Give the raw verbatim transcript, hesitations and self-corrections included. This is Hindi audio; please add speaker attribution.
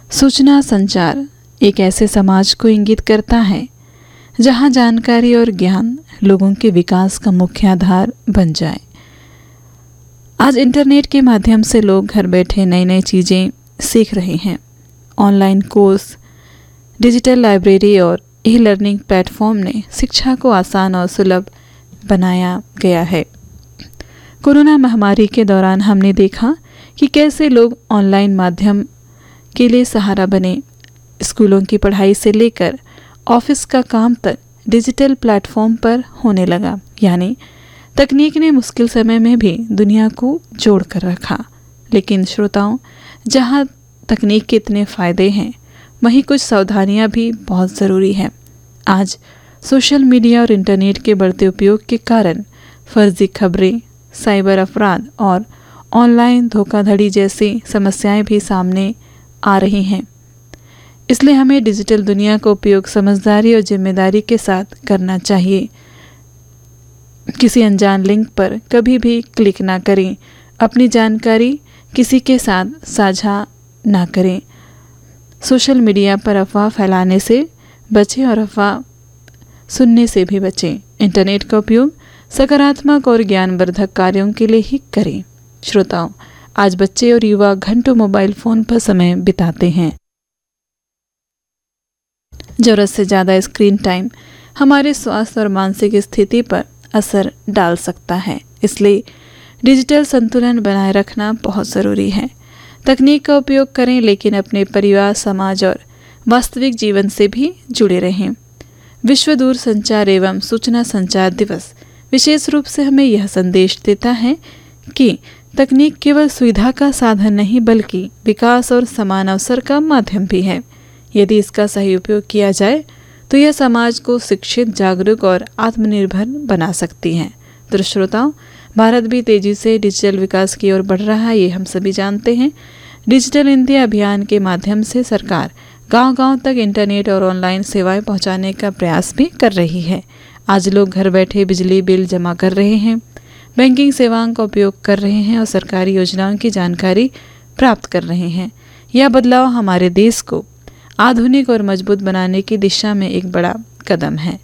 Speaker 1: सूचना संचार एक ऐसे समाज को इंगित करता है जहां जानकारी और ज्ञान लोगों के विकास का मुख्य आधार बन जाए। आज इंटरनेट के माध्यम से लोग घर बैठे नई नई चीज़ें सीख रहे हैं। ऑनलाइन कोर्स, डिजिटल लाइब्रेरी और ई लर्निंग प्लेटफॉर्म ने शिक्षा को आसान और सुलभ बनाया गया है। कोरोना महामारी के दौरान हमने देखा कि कैसे लोग ऑनलाइन माध्यम के लिए सहारा बने। स्कूलों की पढ़ाई से लेकर ऑफिस का काम तक डिजिटल प्लेटफॉर्म पर होने लगा, यानी तकनीक ने मुश्किल समय में भी दुनिया को जोड़ कर रखा। लेकिन श्रोताओं, जहां तकनीक के इतने फ़ायदे हैं, वहीं कुछ सावधानियां भी बहुत ज़रूरी हैं। आज सोशल मीडिया और इंटरनेट के बढ़ते उपयोग के कारण फर्जी खबरें, साइबर अपराध और ऑनलाइन धोखाधड़ी जैसी समस्याएं भी सामने आ रही हैं। इसलिए हमें डिजिटल दुनिया का उपयोग समझदारी और जिम्मेदारी के साथ करना चाहिए। किसी अनजान लिंक पर कभी भी क्लिक ना करें। अपनी जानकारी किसी के साथ साझा ना करें। सोशल मीडिया पर अफवाह फैलाने से बचें और अफवाह सुनने से भी बचें। इंटरनेट का उपयोग सकारात्मक और ज्ञानवर्धक कार्यों के लिए ही करें। श्रोताओं, आज बच्चे और युवा घंटों मोबाइल फ़ोन पर समय बिताते हैं। ज़रूरत से ज़्यादा स्क्रीन टाइम हमारे स्वास्थ्य और मानसिक स्थिति पर असर डाल सकता है। इसलिए डिजिटल संतुलन बनाए रखना बहुत ज़रूरी है। तकनीक का उपयोग करें, लेकिन अपने परिवार, समाज और वास्तविक जीवन से भी जुड़े रहें। विश्व दूरसंचार एवं सूचना संचार दिवस विशेष रूप से हमें यह संदेश देता है कि तकनीक केवल सुविधा का साधन नहीं, बल्कि विकास और समान अवसर का माध्यम भी है। यदि इसका सही उपयोग किया जाए तो यह समाज को शिक्षित, जागरूक और आत्मनिर्भर बना सकती है। तो श्रोताओं, भारत भी तेजी से डिजिटल विकास की ओर बढ़ रहा है, ये हम सभी जानते हैं। डिजिटल इंडिया अभियान के माध्यम से सरकार गांव-गांव तक इंटरनेट और ऑनलाइन सेवाएं पहुंचाने का प्रयास भी कर रही है। आज लोग घर बैठे बिजली बिल जमा कर रहे हैं, बैंकिंग सेवाओं का उपयोग कर रहे हैं और सरकारी योजनाओं की जानकारी प्राप्त कर रहे हैं। यह बदलाव हमारे देश को आधुनिक और मजबूत बनाने की दिशा में एक बड़ा कदम है।